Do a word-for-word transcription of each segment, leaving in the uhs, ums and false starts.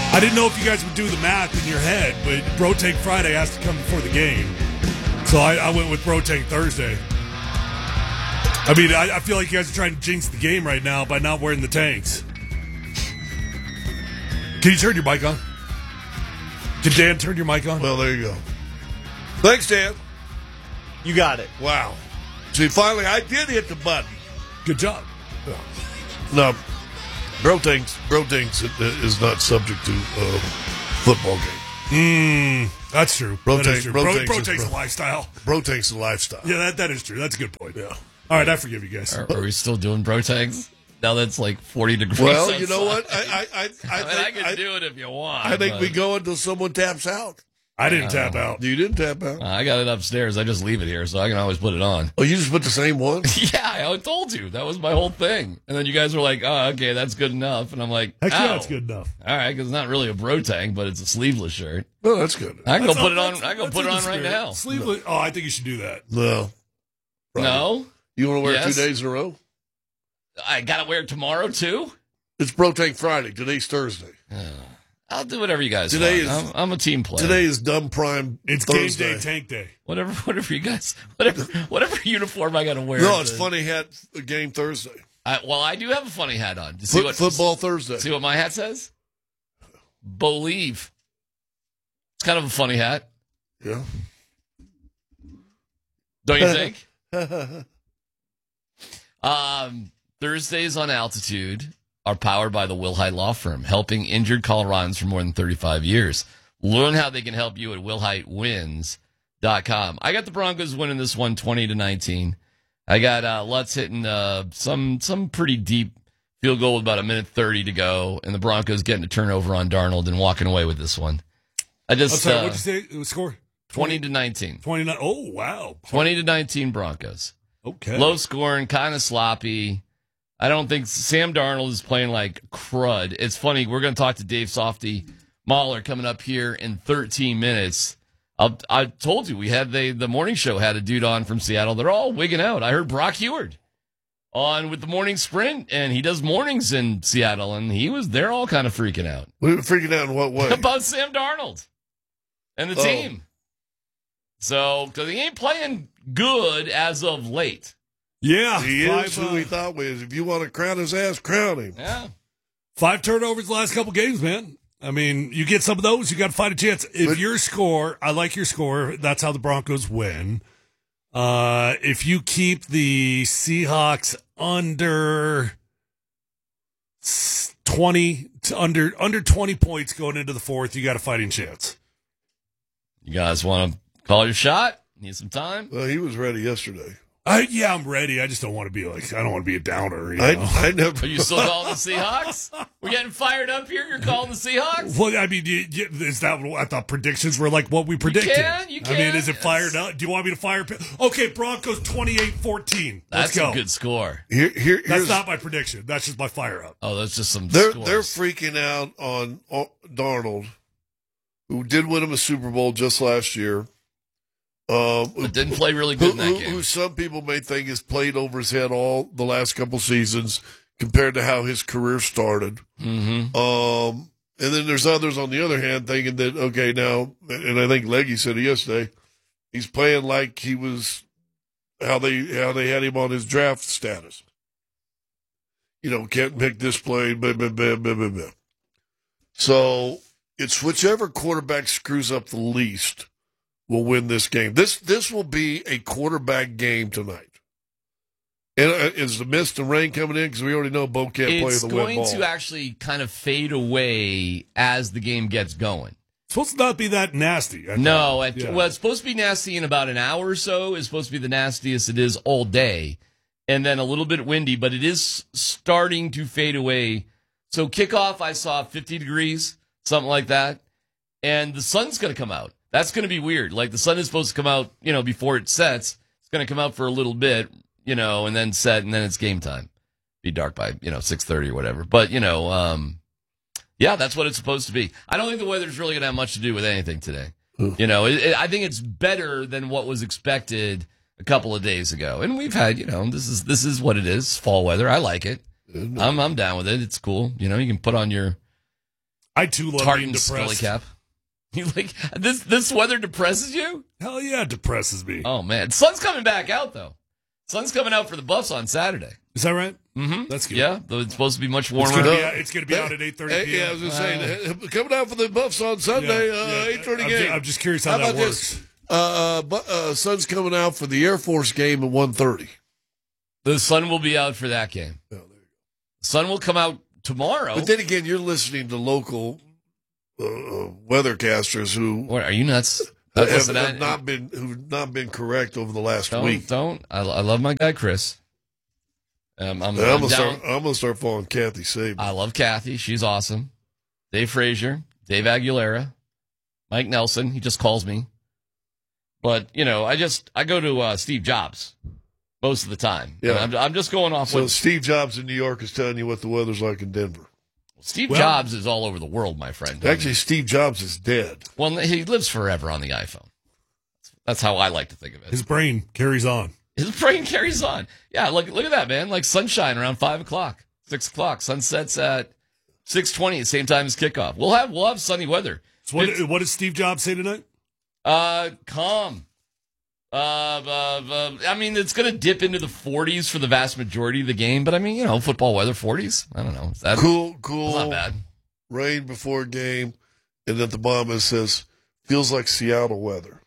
I didn't know if you guys would do the math in your head, but Bro Tank Friday has to come before the game. So I, I went with Bro Tank Thursday. I mean, I, I feel like you guys are trying to jinx the game right now by not wearing the tanks. Can you turn your mic on? Can Dan turn your mic on? Well, there you go. Thanks, Dan. You got it. Wow. See, finally, I did hit the button. Good job. No, Bro Tanks, Bro Tanks is not subject to uh, football game. Mm, that's true. Bro that Tank, is true. Bro Bro, Tanks Bro is Tank's bro. a lifestyle. Bro Tanks a lifestyle. Yeah, that, that is true. That's a good point. Yeah. All right, I forgive you guys. Are, are we still doing Bro Tanks? Now that's like forty degrees. Well, outside. you know what? I I I, I, I, think, mean, I can I, do it if you want. I think but- we go until someone taps out. I didn't tap out. You didn't tap out. I got it upstairs. I just leave it here, so I can always put it on. Oh, you just put the same one? Yeah, I told you. That was my whole thing. And then you guys were like, oh, okay, that's good enough. And I'm like, Heck yeah, ow. that's good enough. All right, because it's not really a Bro Tank, but it's a sleeveless shirt. Well, that's good. I can That's go put it not- on. that's- I can go that's put it in on the right spirit. now. Sleeveless. Oh, I think you should do that. No. Probably. No, You want to wear Yes. it two days in a row? I gotta wear it tomorrow too. It's Bro Tank Friday. Today's Thursday. I'll do whatever you guys Today want. is- I'm, I'm a team player. Today is Dumb Prime It's Thursday. game day, tank day. whatever, whatever you guys, whatever, whatever uniform I gotta wear. No, it's to- Funny Hat Game Thursday. I, well, I do have a funny hat on. See Foot, what football Thursday. See what my hat says? Believe. It's kind of a funny hat, Yeah. don't you think? um, Thursdays on Altitude are powered by the Wilhite Law Firm, helping injured Coloradans for more than thirty-five years. Learn how they can help you at wilhite wins dot com. I got the Broncos winning this one twenty to nineteen. I got uh, Lutz hitting uh, some some pretty deep field goal with about a minute thirty to go, and the Broncos getting a turnover on Darnold and walking away with this one. I I'm just sorry, uh, what'd you say? It was score? twenty to nineteen. twenty-nine. Oh, wow. twenty to nineteen Broncos. Okay. Low scoring, kind of sloppy. I don't think Sam Darnold is playing like crud. It's funny. We're going to talk to Dave Softy Mahler coming up here in thirteen minutes. I'll, I told you we had the the morning show had a dude on from Seattle. They're all wigging out. I heard Brock Heward on with the morning sprint, and he does mornings in Seattle, and he was they're all kind of freaking out We were freaking out in what way? about Sam Darnold and the Oh. team. So because he ain't playing good as of late. Yeah. He five, is who uh, we thought was. If you want to crown his ass, crown him. Yeah. Five turnovers the last couple games, man. I mean, you get some of those, you got to fight a chance. If But- your score, I like your score. That's how the Broncos win. Uh, if you keep the Seahawks under s- twenty, to under under twenty points going into the fourth, you got a fighting chance. You guys want to call your shot? Need some time? Well, he was ready yesterday. I, yeah, I'm ready. I just don't want to be like I don't want to be a downer. You I, know? I never. Are you still calling the Seahawks? We're getting fired up here. You're calling the Seahawks? Well, I mean, you, you, is that what I thought predictions were like what we predicted? can, you I mean, can. is it fired up? Do you want me to fire? Okay, Broncos twenty-eight fourteen. Let's That's go. a good score. Here, here, That's here's, not my prediction. That's just my fire up. Oh, that's just some they're scores. they're freaking out on, on Darnold, who did win him a Super Bowl just last year. Um, But didn't play really who, good in that who, game. who some people may think has played over his head all the last couple seasons compared to how his career started. Mm-hmm. Um, and then there's others on the other hand thinking that, okay, now, and I think Leggy said it yesterday, he's playing like he was how they how they had him on his draft status. You know, can't pick this play, blah, blah, blah, blah, blah, blah. So it's whichever quarterback screws up the least will win this game. This this will be a quarterback game tonight. And uh, is the mist and rain coming in? Because we already know Bo can't It's play the wet going ball. to actually kind of fade away as the game gets going. It's supposed to not be that nasty. I No, thought. it, Yeah. well, it's supposed to be nasty in about an hour or so. It's supposed to be the nastiest it is all day. And then a little bit windy, but it is starting to fade away. So kickoff, I saw fifty degrees, something like that. And the sun's going to come out. That's going to be weird. Like the sun is supposed to come out, you know, before it sets. It's going to come out for a little bit, you know, and then set, and then it's game time. Be dark by, you know, six thirty or whatever. But, you know, um, yeah, that's what it's supposed to be. I don't think the weather's really going to have much to do with anything today. You know, it, it, I think it's better than what was expected a couple of days ago. And we've had, you know, this is this is what it is, fall weather. I like it. I'm I'm down with it. It's cool. You know, you can put on your I too love tartan being scully depressed. cap. You like this? This weather depresses you? Hell yeah, it depresses me. Oh man, sun's coming back out though. Sun's coming out for the Buffs on Saturday. Is that right? Mm-hmm. That's good. Yeah, though it's supposed to be much It's warmer. going to be, out- it's gonna be Hey, out at eight thirty Hey, p.m. yeah, I was just saying, coming out for the Buffs on Sunday, Yeah, uh, yeah. eight thirty I'm game. ju- I'm just curious how How that about works. this? Uh, uh, bu- uh, sun's coming out for the Air Force game at one thirty. The sun will be out for that game. Oh, there you Sun will come out tomorrow. But then again, you're listening to local uh, uh, weathercasters who What, are you nuts? Uh, have, listen, have I- not been who've not been correct over the last don't, week. Don't. I, I love my guy Chris. Um, I'm, I'm, I'm gonna down. start. I'm gonna start following Kathy Saban. I love Kathy. She's awesome. Dave Frazier, Dave Aguilera, Mike Nelson. He just calls me. But, you know, I just, I go to uh, Steve Jobs most of the time. Yeah. And I'm, I'm just going off so what Steve Jobs in New York is telling you what the weather's like in Denver. Steve Well- Jobs is all over the world, my friend. Actually, Steve Jobs is dead. Well, he lives forever on the iPhone. That's how I like to think of it. His brain carries on. His brain carries on. Yeah, look, look at that, man. Like sunshine around five o'clock, six o'clock. Sunsets at six twenty, same time as kickoff. We'll have we'll have sunny weather. So what, It's- what did Steve Jobs say tonight? Uh, calm. Uh, uh, uh, I mean, it's going to dip into the forties for the vast majority of the game, but I mean, you know, football weather, forties. I don't know. Is that, Cool, That's cool. not bad. Rain before game, and then the bomb it says feels like Seattle weather.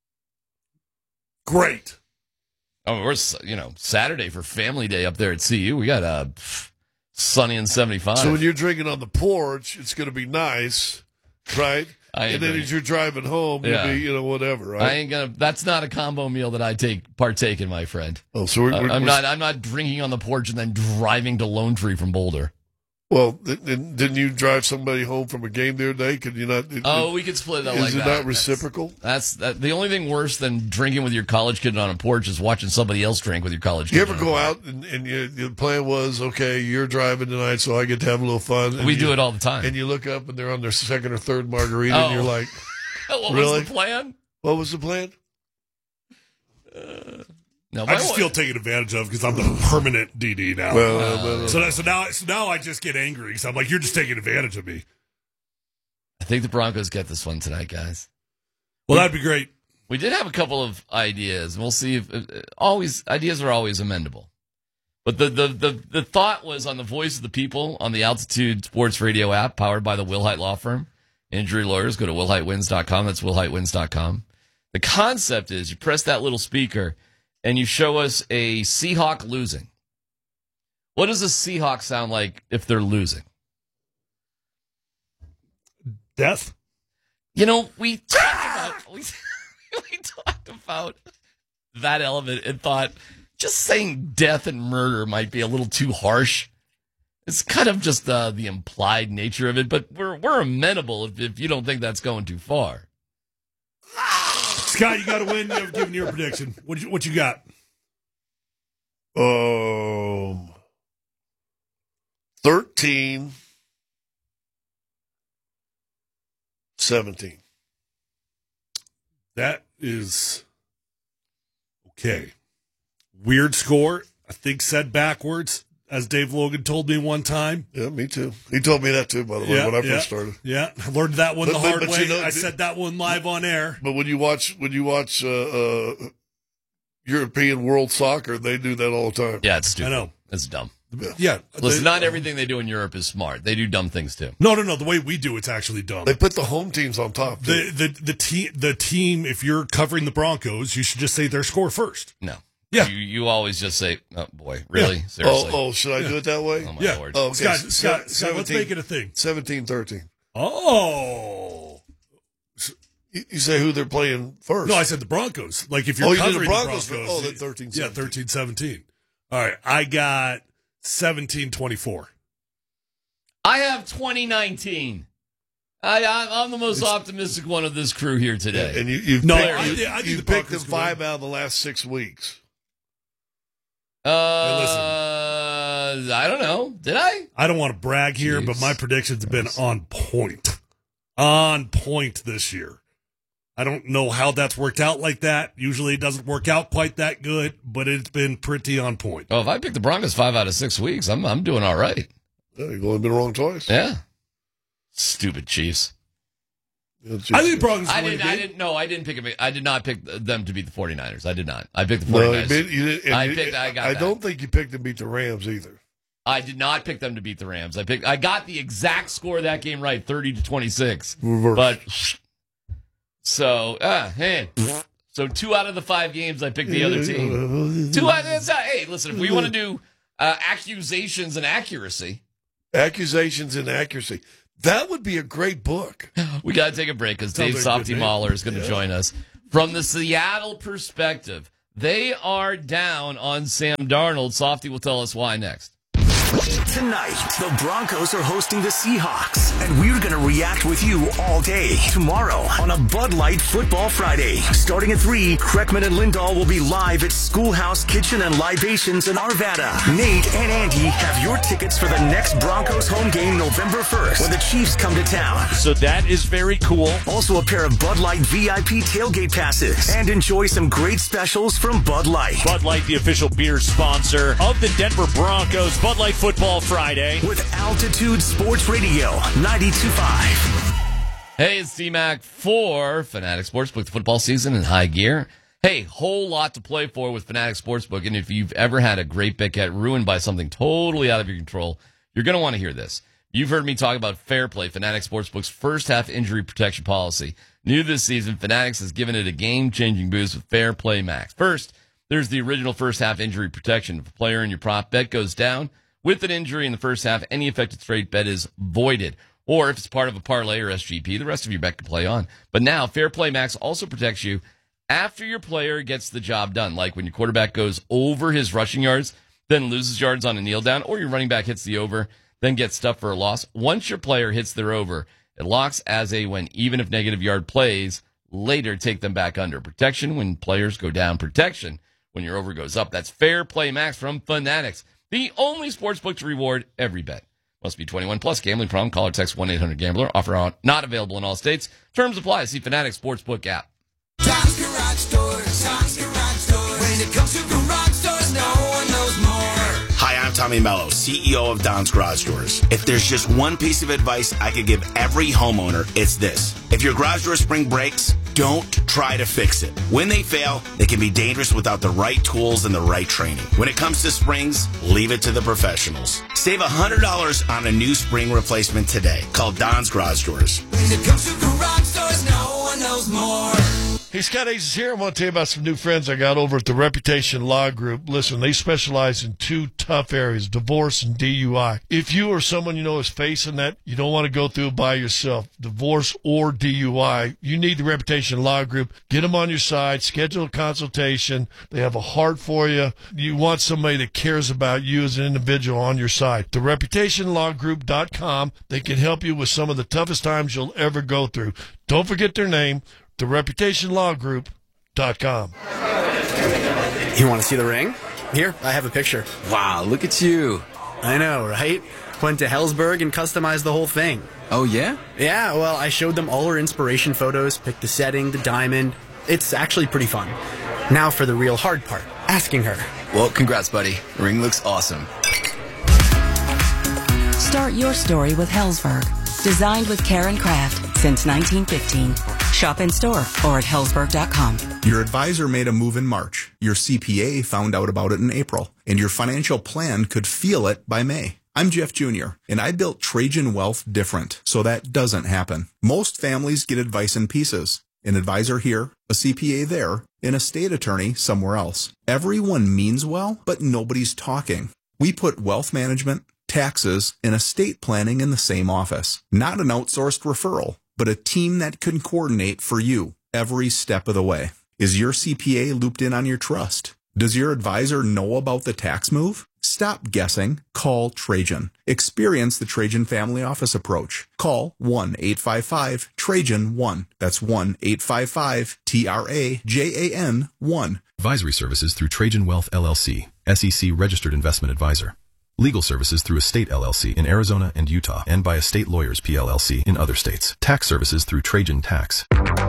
Great. Oh, we're s- you know Saturday for Family Day up there at C U. We got uh pff, sunny and seventy-five. So when you're drinking on the porch, it's going to be nice, right? I and then agree. as you're driving home, Yeah. you'll be, you know, whatever, right? I ain't gonna. That's not a combo meal that I take partake in, my friend. oh, so we're, Uh, we're, I'm we're- not. I'm not drinking on the porch and then driving to Lone Tree from Boulder. Well, th- th- didn't you drive somebody home from a game the other day? Could you not? Oh, we could split it up is like it that. not reciprocal? That's, that's that, the only thing worse than drinking with your college kid on a porch is watching somebody else drink with your college kid. You ever on a go porch. out and, and you, the plan was, okay, you're driving tonight, so I get to have a little fun. And We you- do it all the time. And you look up and they're on their second or third margarita, Oh. and you're like, what really? was the plan? what was the plan? No, I my just wa- feel taken advantage of because I'm the permanent D D now. Well, uh, well, so, so now, so now I just get angry because I'm like, you're just taking advantage of me. I think the Broncos get this one tonight, guys. Well, that'd be great. We did have a couple of ideas, and we'll see if uh, always ideas are always amendable. But the, the the the thought was on the Voice of the People on the Altitude Sports Radio app, powered by the Wilhite Law Firm. Injury lawyers, go to will hite wins dot com. That's will hite wins dot com. The concept is you press that little speaker and you show us a Seahawk losing. What does a Seahawk sound like if they're losing? Death? You know, we talked about we, we talked about that element and thought just saying death and murder might be a little too harsh. It's kind of just uh, the implied nature of it, but we're we're amenable if, if you don't think that's going too far. Scott, you got to win. You've given your prediction. What you, what you got? Um, thirteen, seventeen. That is okay. Weird score. I think said backwards, as Dave Logan told me one time. Yeah, me too. He told me that too, by the way, Yeah, when I yeah. first started. Yeah, I learned that one But- the but- hard but way. you know, I said that one live on air. But when you watch, when you watch uh, uh, European World Soccer, they do that all the time. Yeah, it's stupid. I know. It's dumb. Yeah. Listen, the- not everything they do in Europe is smart. They do dumb things too. No, no, no. The way we do it's actually dumb. They put the home teams on top. The Too. the the team the team. If you're covering the Broncos, you should just say their score first. No. Yeah. You, you always just say, oh boy, really? Yeah. Seriously? oh, oh, should I do it that way? Oh, my Yeah. Lord. Oh, okay. Scott, Se- Scott, Scott, let's seventeen make it a thing. seventeen thirteen. Oh. You, you say who they're playing first. No, I said the Broncos. Like if you're Oh, you did the covering Broncos the for- Broncos. oh, then thirteen Yeah, seventeen. thirteen seventeen. All right. I got seventeen twenty-four. I have twenty nineteen. I, I, I'm the most optimistic one of this crew here today. And you, you've No, picked, I- you, I think you've the picked them Broncos could five win. out of the last six weeks. Uh, I don't know. Did I? I don't want to brag here, Jeez. but my predictions have been on point. On point this year. I don't know how that's worked out like that. Usually it doesn't work out quite that good, but it's been pretty on point. Oh, if I picked the Broncos five out of six weeks, I'm I'm doing all right. Yeah, you've only been wrong twice. Yeah. Stupid Chiefs. I think Broncos. I win didn't. the I game. didn't. No, I didn't pick. A, I did not pick them to beat the 49ers. I did not. I picked the No, 49ers. you, you, and I you- picked. I got. I that. don't think you picked to beat the Rams either. I did not pick them to beat the Rams. I picked. I got the exact score of that game right, thirty to twenty-six. Reverse. But so, uh, hey, so two out of the five games I picked the other team. Two out. That's not, hey, listen, if we want to do uh, accusations and accuracy, Accusations and accuracy. That would be a great book. we got to take a break because Dave Sounds like a good Softy name. Mahler is going to Yeah. join us from the Seattle perspective. They are down on Sam Darnold. Softy will tell us why next. Tonight, the Broncos are hosting the Seahawks, and we're going to react with you all day. Tomorrow on a Bud Light Football Friday. Starting at three, Kreckman and Lindahl will be live at Schoolhouse Kitchen and Libations in Arvada. Nate and Andy have your tickets for the next Broncos home game November first when the Chiefs come to town. So that is very cool. Also a pair of Bud Light V I P tailgate passes, and enjoy some great specials from Bud Light. Bud Light, the official beer sponsor of the Denver Broncos. Bud Light Football Friday. With Altitude Sports Radio ninety-two point five. Hey, it's D-Mac for Fanatic Sportsbook, the football season in high gear. Hey, whole lot to play for with Fanatic Sportsbook, and if you've ever had a great bet get ruined by something totally out of your control, you're going to want to hear this. You've heard me talk about Fair Play, Fanatic Sportsbook's first half injury protection policy. New this season, Fanatics has given it a game-changing boost with Fair Play Max. First, there's the original first half injury protection. If a player in your prop bet goes down with an injury in the first half, any affected straight bet is voided. Or if it's part of a parlay or S G P, the rest of your bet can play on. But now, Fair Play Max also protects you after your player gets the job done, like when your quarterback goes over his rushing yards, then loses yards on a kneel down, or your running back hits the over, then gets stuffed for a loss. Once your player hits their over, it locks as a when even if negative yard plays, later take them back under. Protection when players go down. Protection when your over goes up. That's Fair Play Max from Fanatics. The only sportsbook to reward every bet. Must be twenty-one plus. Gambling problem. Call or text one eight hundred gambler. Offer out, not available in all states. Terms apply. See Fanatics Sportsbook app. Tom's Garage Doors. Tom's Garage Doors. When it comes to garage doors, no one knows more. Hi, I'm Tommy Mello, C E O of Don's Garage Doors. If there's just one piece of advice I could give every homeowner, it's this. If your garage door spring breaks, don't try to fix it. When they fail, they can be dangerous without the right tools and the right training. When it comes to springs, leave it to the professionals. Save one hundred dollars on a new spring replacement today. Call Don's Garage Doors. When it comes to garage doors, no one knows more. Hey, Scott Hayes is here. I want to tell you about some new friends I got over at the Reputation Law Group. Listen, they specialize in two tough areas, divorce and D U I. If you or someone you know is facing that, you don't want to go through it by yourself, divorce or D U I, you need the Reputation Law Group. Get them on your side, schedule a consultation. They have a heart for you. You want somebody that cares about you as an individual on your side. the reputation law group dot com. They can help you with some of the toughest times you'll ever go through. Don't forget their name, the reputation law group dot com. You want to see the ring? Here, I have a picture. Wow, look at you. I know, right? Went to Hellsberg and customized the whole thing. Oh, yeah? Yeah, well, I showed them all our inspiration photos, picked the setting, the diamond. It's actually pretty fun. Now for the real hard part, asking her. Well, congrats, buddy. Ring looks awesome. Start your story with Hellsberg. Designed with care and craft since nineteen fifteen. Shop in store or at hellsberg dot com. Your advisor made a move in March. Your C P A found out about it in April. And your financial plan could feel it by May. I'm Jeff Junior, and I built Trajan Wealth different, so that doesn't happen. Most families get advice in pieces. An advisor here, a C P A there, and a state attorney somewhere else. Everyone means well, but nobody's talking. We put wealth management, taxes, and estate planning in the same office. Not an outsourced referral, but a team that can coordinate for you every step of the way. Is your C P A looped in on your trust? Does your advisor know about the tax move? Stop guessing. Call Trajan. Experience the Trajan Family Office approach. Call one eight five five Trajan one. That's one eight five five T R A J A N one. Advisory services through Trajan Wealth L L C, S E C registered investment advisor. Legal services through Estate L L C in Arizona and Utah and by Estate Lawyers P L L C in other states. Tax services through Trajan Tax.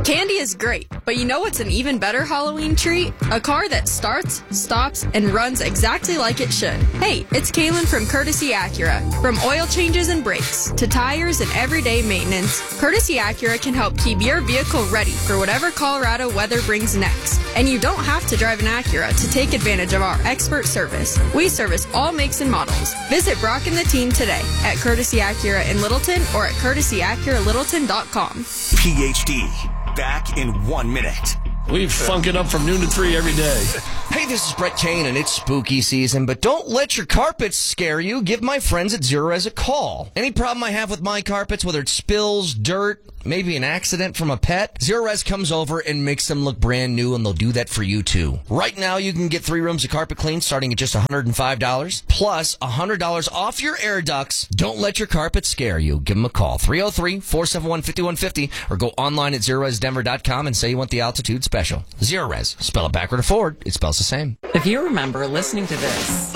Candy is great, but you know what's an even better Halloween treat? A car that starts, stops, and runs exactly like it should. Hey, it's Kaylin from Courtesy Acura. From oil changes and brakes to tires and everyday maintenance, Courtesy Acura can help keep your vehicle ready for whatever Colorado weather brings next. And you don't have to drive an Acura to take advantage of our expert service. We service all makes and models. Visit Brock and the team today at Courtesy Acura in Littleton or at courtesy acura littleton dot com. P H D, back in one minute. We funk it up from noon to three every day. Hey, this is Brett Kane, and it's spooky season, but don't let your carpets scare you. Give my friends at Zerorez a call. Any problem I have with my carpets, whether it's spills, dirt, maybe an accident from a pet, Zerorez comes over and makes them look brand new, and they'll do that for you, too. Right now, you can get three rooms of carpet clean starting at just one hundred five dollars, plus one hundred dollars off your air ducts. Don't let your carpets scare you. Give them a call, three oh three, four seven one, five one five oh, or go online at zerorez denver dot com and say you want the altitude special. Zerorez. Spell it backward or forward. It spells the same. If you remember listening to this,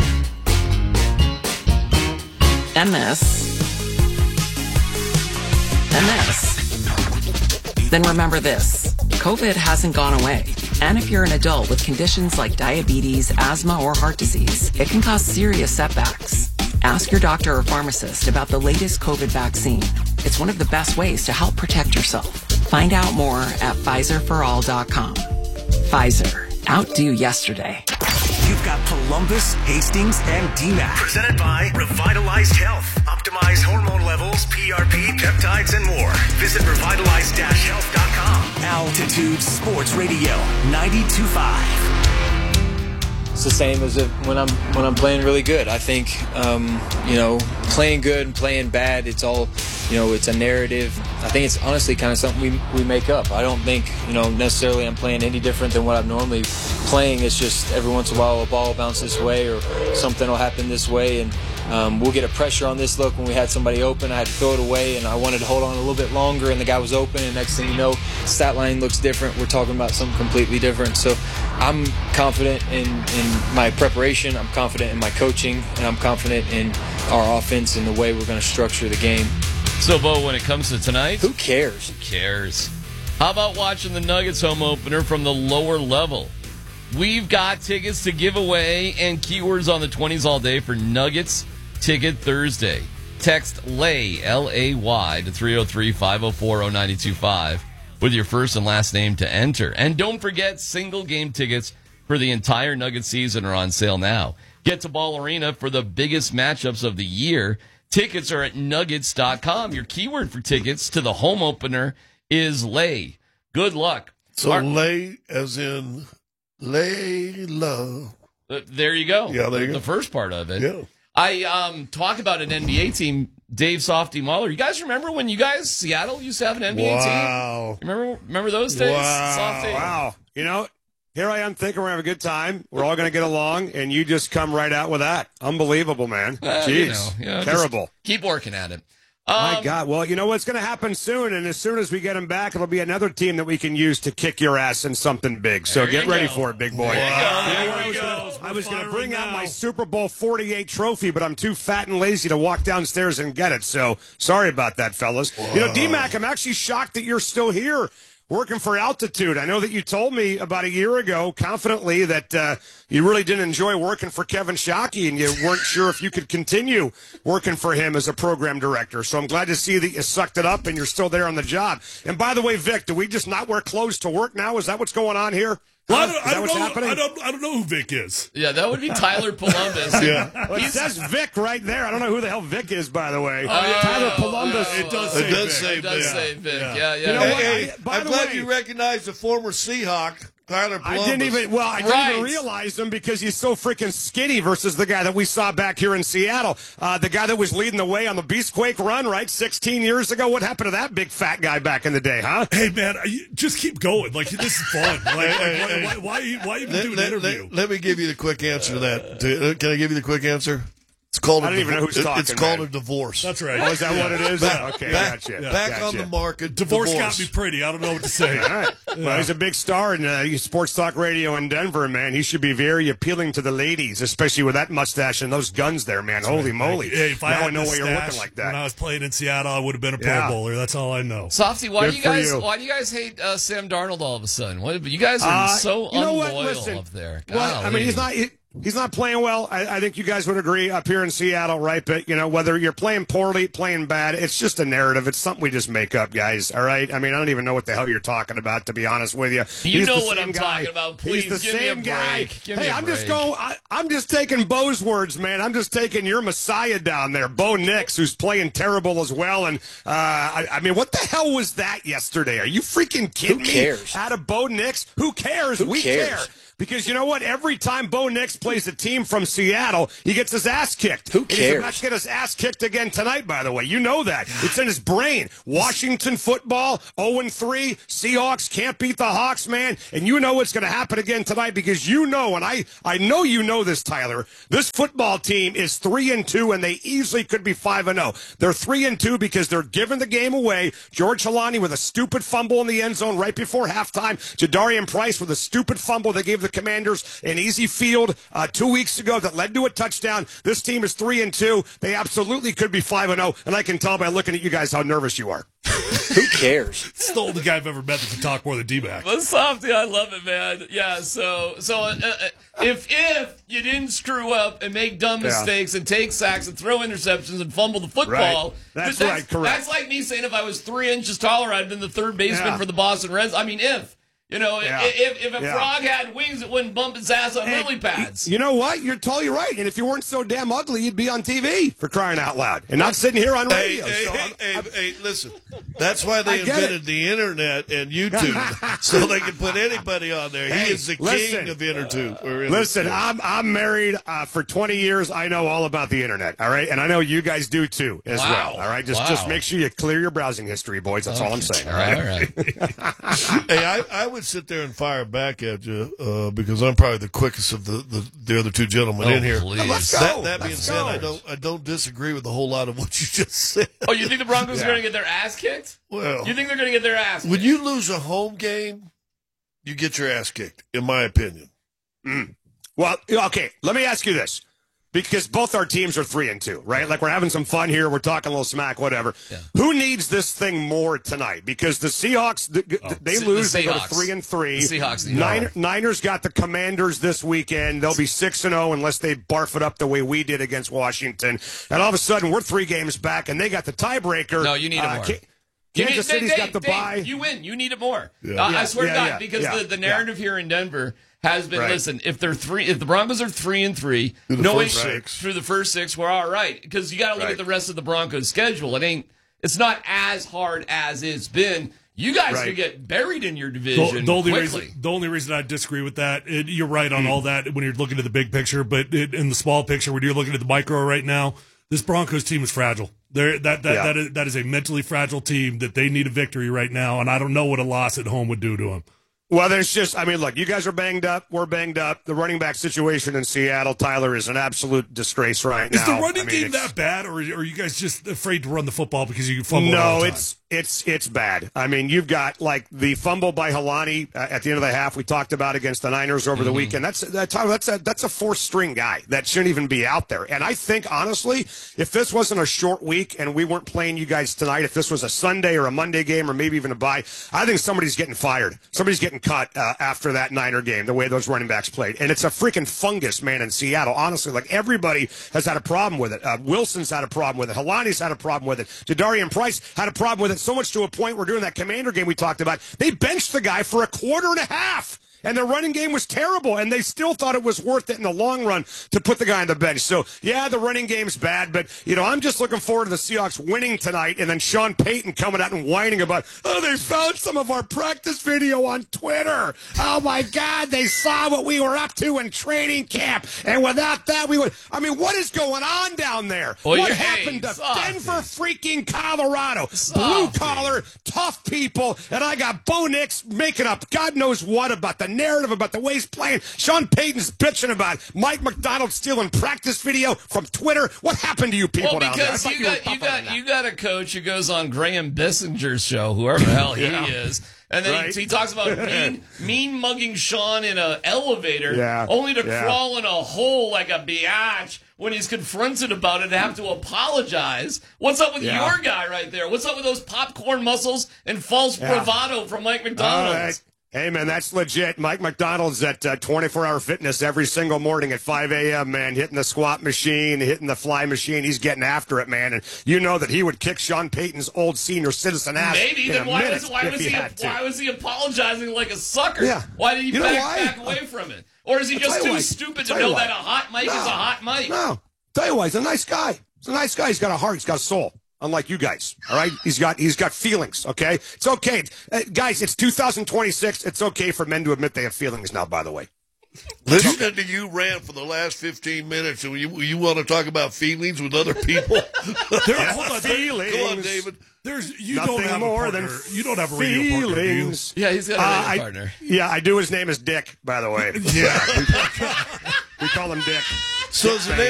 and this, and this, then remember this. COVID hasn't gone away. And if you're an adult with conditions like diabetes, asthma, or heart disease, it can cause serious setbacks. Ask your doctor or pharmacist about the latest COVID vaccine. It's one of the best ways to help protect yourself. Find out more at Pfizer for all dot com. Pfizer. Outdo yesterday. You've got Columbus, Hastings, and D MAC. Presented by Revitalized Health. Optimize hormone levels, P R P, peptides, and more. Visit revitalize dash health dot com. Altitude Sports Radio, ninety-two point five. It's the same as if when I'm when I'm playing really good. I think um, you know, playing good and playing bad, it's all, you know, it's a narrative. I think it's honestly kind of something we we make up. I don't think, you know, necessarily I'm playing any different than what I'm normally playing. It's just every once in a while a ball will bounce this way or something will happen this way, and um, we'll get a pressure on this look when we had somebody open. I had to throw it away, and I wanted to hold on a little bit longer, and the guy was open, and next thing you know, stat line looks different. We're talking about something completely different. So I'm confident in, in my preparation, I'm confident in my coaching, and I'm confident in our offense and the way we're going to structure the game. So, Bo, when it comes to tonight, who cares? Who cares? How about watching the Nuggets home opener from the lower level? We've got tickets to give away and keywords on the twenties all day for Nuggets Ticket Thursday. Text LAY, L A Y, to three oh three, five oh four, oh nine two five with your first and last name to enter. And don't forget, single game tickets for the entire Nuggets season are on sale now. Get to Ball Arena for the biggest matchups of the year. Tickets are at nuggets dot com. Your keyword for tickets to the home opener is lay. Good luck. So Our- lay as in lay low. Uh, there you go. Yeah, there you the, go. The first part of it. Yeah. I um talk about an N B A team, Dave Softy Mahler. You guys remember when you guys, Seattle, used to have an N B A Wow. team? Remember remember those days? Wow. Softy? Wow. You know, here I am thinking we're having a good time. We're all going to get along, and you just come right out with that. Unbelievable, man. Uh, Jeez. you know, you know, just Terrible. Keep working at it. My Um, God. Well, you know what's going to happen soon, and as soon as we get him back, it'll be another team that we can use to kick your ass in something big. So There get you ready go. for it, big boy. There you go. You know, There I we was go. gonna- I was going to We're bring out firing my now. Super Bowl forty-eight trophy, but I'm too fat and lazy to walk downstairs and get it. So sorry about that, fellas. You know, D MAC, I'm actually shocked that you're still here working for Altitude. I know that you told me about a year ago confidently that uh, you really didn't enjoy working for Kevin Shockey and you weren't sure if you could continue working for him as a program director. So I'm glad to see that you sucked it up and you're still there on the job. And by the way, Vic, do we just not wear clothes to work now? Is that what's going on here? Well, I Huh? don't, Is I that don't what's know. happening? I don't. I don't know who Vic is. Yeah, that would be Tyler Columbus. Yeah. Well, it says Vic right there. I don't know who the hell Vic is, by the way. Oh, yeah. Tyler Columbus. It does It say does Vic. say It does Yeah. say Vic. Yeah. Yeah, yeah. You know Hey, what? hey, I- by I'm the glad way- you recognize the former Seahawk, Tyler I Columbus. didn't even, well, I didn't Right. even realize him because he's so freaking skinny versus the guy that we saw back here in Seattle. Uh, the guy that was leading the way on the Beastquake run, right, sixteen years ago. What happened to that big fat guy back in the day, huh? Hey man, I- just keep going. Like this is fun. Like, like, Hey, why, hey, why, why, why even Let, do an let- interview? let- let me give you the quick answer to that. Do- Can I give you the quick answer? It's called. I a don't even know who's it- talking. It's called man. a divorce. That's right. Oh, is that what it is? Back, okay, back, gotcha. back gotcha. on the market. Divorce, Divorce. got me pretty. I don't know what to say. All right. Well, he's a big star in uh, sports talk radio in Denver, man. He should be very appealing to the ladies, especially with that mustache and those guns there, man. Holy moly! Hey, if I now had I know the why you're stash looking like when that. I was playing in Seattle, I would have been a Pro Yeah. Bowler. That's all I know. Softy, why Good do you for guys? you. Why do you guys hate uh, Sam Darnold all of a sudden? What, you guys are Uh, so you know what? unloyal Listen, up there. Well, I mean, Golly. he's not. He, He's not playing well. I, I think you guys would agree up here in Seattle, right? But, you know, whether you're playing poorly, playing bad, it's just a narrative. It's something we just make up, guys, all right? I mean, I don't even know what the hell you're talking about, to be honest with you. You He's know the what same I'm guy. talking about. Please He's the give me a same guy. break. Give me hey, a I'm just break. going, I, I'm just taking Bo's words, man. I'm just taking your Messiah down there, Bo Nix, who's playing terrible as well. And, uh, I, I mean, what the hell was that yesterday? Are you freaking kidding Who cares? me? Out of Bo Nix? Who cares? Who we cares? care. Because you know what? Every time Bo Nix plays a team from Seattle, he gets his ass kicked. Who And he's cares? about to get his ass kicked again tonight, by the way. You know that. It's in his brain. Washington football, oh and three. Seahawks can't beat the Hawks, man. And you know what's going to happen again tonight because you know, and I, I know you know this, Tyler, this football team is three and two, and they easily could be five and oh. They're three and two because they're giving the game away. George Halani with a stupid fumble in the end zone right before halftime. Jadarian Price with a stupid fumble they gave the Commanders an easy field uh, two weeks ago that led to a touchdown. This team is three and two. They absolutely could be five and zero, and I can tell by looking at you guys how nervous you are. Who cares? It's the only guy I've ever met that can talk more than D-Mac. But Softy, I love it, man. Yeah, so so uh, uh, if if you didn't screw up and make dumb Yeah. mistakes and take sacks and throw interceptions and fumble the football, Right. That's th- right, correct. That's like me saying if I was three inches taller, I'd been the third baseman Yeah. for the Boston Reds. I mean, if. You know, Yeah. if, if a Yeah. frog had wings, it wouldn't bump its ass on And lily pads. You know what? You're totally right. And if you weren't so damn ugly, you'd be on T V for crying out loud and not sitting here on Hey, radio. hey, So hey, I'm- hey, I'm- hey, listen. That's why I they get invented it. the internet and YouTube, so they can put anybody on there. Hey, he is the listen. king of internet. Or inter- Listen, I'm I'm married uh, for twenty years. I know all about the internet. All right, and I know you guys do too as Wow. well. All right, just Wow. just make sure you clear your browsing history, boys. That's all I'm saying. All right, all right. hey, I, I would sit there and fire back at you uh, because I'm probably the quickest of the, the, the other two gentlemen Oh, in here. please. Let's That, go. that being Let's said, go. I don't I don't disagree with a whole lot of what you just said. Oh, you think the Broncos Yeah. are going to get their ass kicked? Well, You think they're going to get their ass kicked? when you lose a home game, you get your ass kicked, in my opinion. Well, okay. Let me ask you this, because both our teams are three and two, right? Like we're having some fun here. We're talking a little smack, whatever. Yeah. Who needs this thing more tonight? Because the Seahawks, th- th- Oh, they the lose. They go to Seahawks. three and three. The Seahawks need Niner, more. Niners got the Commanders this weekend. They'll be six and zero unless they barf it up the way we did against Washington. And all of a sudden, we're three games back, and they got the tiebreaker. No, you need it Uh, more. Ka- You Kansas need- City's Dave, got the Dave, bye. You win. You need it more. Yeah. Uh, I Yeah, swear yeah, to God, yeah, because yeah, the, the yeah. narrative here in Denver has been: Right. listen, if they're three, if the Broncos are three and three, Through the knowing first six. through the first six, we're all right. Because you got to look Right. at the rest of the Broncos' schedule. It ain't. It's not as hard as it's been. You guys Right. could get buried in your The, division the only quickly. reason, the only reason I disagree with that, it, you're right on all that when you're looking at the big picture, but it, in the small picture, when you're looking at the micro right now, this Broncos team is fragile. They're, that that Yeah. that, is, that is a mentally fragile team that they need a victory right now, and I don't know what a loss at home would do to them. Well, there's just, I mean, look, you guys are banged up. We're banged up. The running back situation in Seattle, Tyler, is an absolute disgrace right Is now. the running I mean, game it's- that bad, or are you guys just afraid to run the football because you can fumble it all No, the time? it's it's it's bad. I mean, you've got like the fumble by Halani uh, at the end of the half we talked about against the Niners over the weekend. That's that, Tyler, that's a that's a fourth string guy that shouldn't even be out there. And I think honestly, if this wasn't a short week and we weren't playing you guys tonight, if this was a Sunday or a Monday game or maybe even a bye, I think somebody's getting fired. Somebody's getting cut uh, after that Niner game. The way those running backs played, and it's a freaking fungus, man, in Seattle. Honestly, like everybody has had a problem with it. Uh, Wilson's had a problem with it. Halani's had a problem with it. Jadarian Price had a problem with it. So much to a point we're doing that Commander game we talked about. They benched the guy for a quarter and a half. And their running game was terrible, and they still thought it was worth it in the long run to put the guy on the bench. So, yeah, the running game's bad, but, you know, I'm just looking forward to the Seahawks winning tonight and then Sean Payton coming out and whining about, oh, they found some of our practice video on Twitter. Oh, my God, they saw what we were up to in training camp, and without that, we would. I mean, what is going on down there? Oh, what yeah, happened to Softy. Denver freaking Colorado? Softy. Blue collar, tough people, and I got Bo Nix making up God knows what about the narrative about the way he's playing. Sean Payton's bitching about Mike McDonald stealing practice video from Twitter. What happened to you people Well, down there? I because thought you were got you tougher than got that. you got a coach who goes on Graham Bessinger's show, whoever the hell he Yeah. is, and then Right. he, he talks about mean mean mugging Sean in an elevator, Yeah. only to Yeah. crawl in a hole like a biatch when he's confronted about it and have to apologize. What's up with Yeah. your guy right there? What's up with those popcorn muscles and false Yeah. bravado from Mike McDonald? All right. Hey, man, that's legit. Mike McDonald's at uh, twenty-four hour fitness every single morning at five a.m., man, hitting the squat machine, hitting the fly machine. He's getting after it, man. And you know that he would kick Sean Payton's old senior citizen ass Maybe in then a why minute was why if was he he had to. why was he apologizing like a sucker? Yeah. Why did he You know back, why? back away from it? Or is he I'll just tell you too why. stupid I'll to tell know you why. that a hot mic No. is a hot mic? No. Tell you why, he's a nice guy. He's a nice guy. He's got a heart. He's got a soul. Unlike you guys, all right? He's got he's got feelings, okay? It's okay. Uh, guys, it's two thousand twenty-six. It's okay for men to admit they have feelings now, by the way. Listening to you rant for the last fifteen minutes, and you, you want to talk about feelings with other people? There, hold on, there- Feelings. Go on, David. There's you Nothing don't have more a partner. than You don't have a radio partner, do you? feelings. Yeah, he's got a Uh, radio I- partner. Yeah, I do. His name is Dick, by the way. Yeah. We call him Dick. So is the name